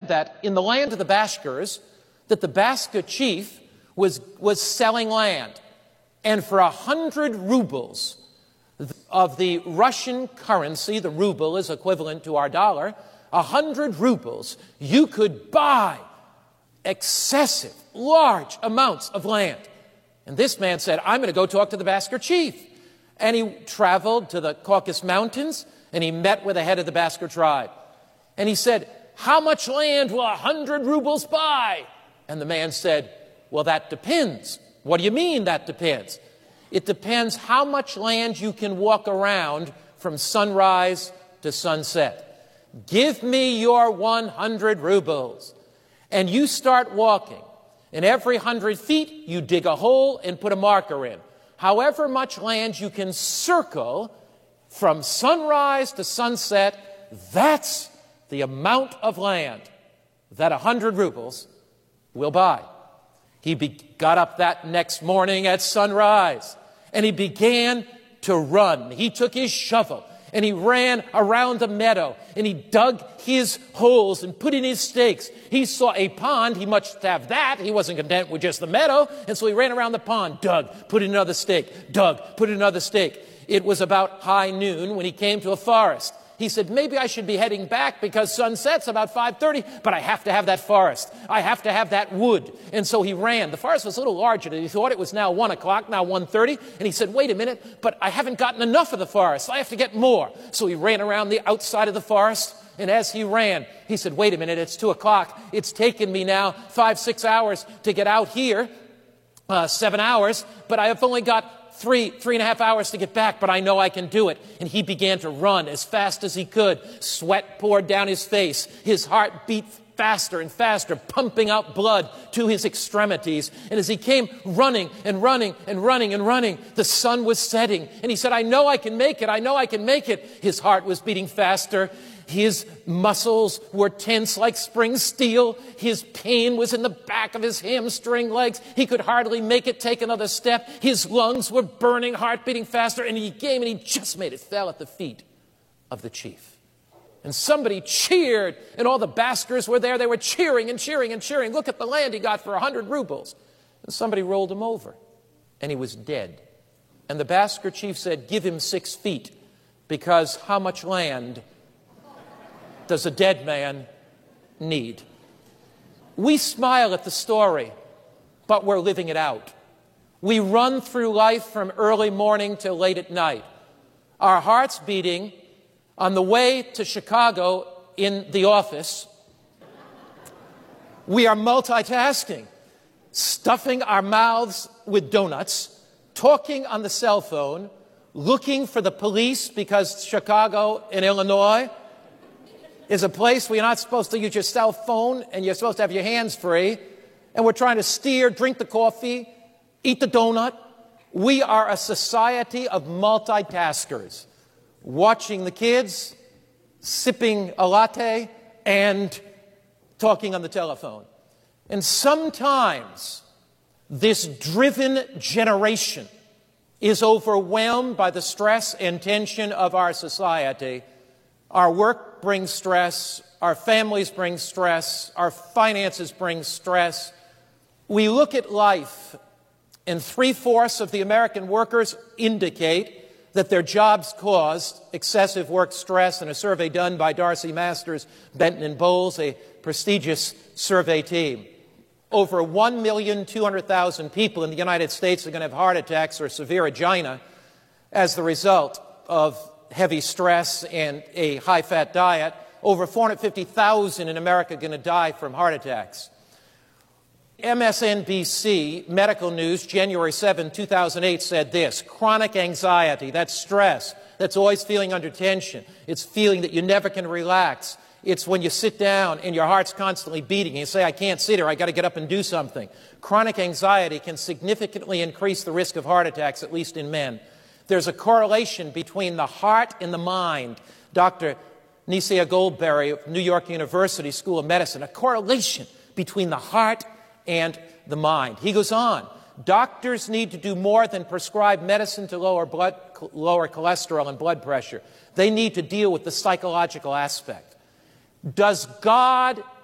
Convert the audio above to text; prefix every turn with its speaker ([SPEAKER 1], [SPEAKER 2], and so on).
[SPEAKER 1] that in the land of the Bashkirs, that the Bashkir chief was selling land. And for 100 rubles of the Russian currency, the ruble is equivalent to our dollar, 100 rubles, you could buy excessive, large amounts of land. And this man said, I'm going to go talk to the Bashkir chief. And he traveled to the Caucasus Mountains, and he met with the head of the Bashkir tribe. And he said, how much land will 100 rubles buy? And the man said, well, that depends. What do you mean that depends? It depends how much land you can walk around from sunrise to sunset. Give me your 100 rubles. And you start walking. And every 100 feet, you dig a hole and put a marker in. However much land you can circle from sunrise to sunset, that's the amount of land that 100 rubles will buy. He got up that next morning at sunrise, and he began to run. He took his shovel, and he ran around the meadow, and he dug his holes and put in his stakes. He saw a pond. He must have that. He wasn't content with just the meadow, and so he ran around the pond, dug, put in another stake, dug, put in another stake. It was about high noon when he came to a forest. He said, maybe I should be heading back because sun sets about 5:30, but I have to have that forest. I have to have that wood. And so he ran. The forest was a little larger than he thought. It was now 1 o'clock, now 1:30. And he said, wait a minute, but I haven't gotten enough of the forest. I have to get more. So he ran around the outside of the forest. And as he ran, he said, wait a minute, it's 2 o'clock. It's taken me now 5-6 hours to get out here, 7 hours, but I have only got 3.5 hours to get back, but I know I can do it. And he began to run as fast as he could. Sweat poured down his face. His heart beat faster and faster, pumping out blood to his extremities. And as he came running and running and running and running, the sun was setting. And he said, I know I can make it. I know I can make it. His heart was beating faster. His muscles were tense like spring steel. His pain was in the back of his hamstring legs. He could hardly make it take another step. His lungs were burning, heart beating faster, and he came and he just made it, fell at the feet of the chief. And somebody cheered, and all the Bashkirs were there. They were cheering and cheering and cheering. Look at the land he got for 100 rubles. And somebody rolled him over, and he was dead. And the Bashkir chief said, give him 6 feet, because how much land does a dead man need? We smile at the story, but we're living it out. We run through life from early morning till late at night, our hearts beating on the way to Chicago in the office. We are multitasking, stuffing our mouths with donuts, talking on the cell phone, looking for the police because Chicago in Illinois is a place where you're not supposed to use your cell phone and you're supposed to have your hands free. And we're trying to steer, drink the coffee, eat the donut. We are a society of multitaskers, watching the kids, sipping a latte, and talking on the telephone. And sometimes this driven generation is overwhelmed by the stress and tension of our society. Our work brings stress, our families bring stress, our finances bring stress. We look at life, and 3/4 of the American workers indicate that their jobs caused excessive work stress in a survey done by Darcy Masters, Benton and Bowles, a prestigious survey team. Over 1,200,000 people in the United States are going to have heart attacks or severe angina as the result of heavy stress and a high-fat diet. Over 450,000 in America are going to die from heart attacks. MSNBC Medical News, January 7, 2008, said this: chronic anxiety, that's stress, that's always feeling under tension. It's feeling that you never can relax. It's when you sit down and your heart's constantly beating and you say, I can't sit here, I got to get up and do something. Chronic anxiety can significantly increase the risk of heart attacks, at least in men. There's a correlation between the heart and the mind. Dr. Nesia Goldberry of New York University School of Medicine, a correlation between the heart and the mind. He goes on, doctors need to do more than prescribe medicine to lower cholesterol and blood pressure. They need to deal with the psychological aspect. Does God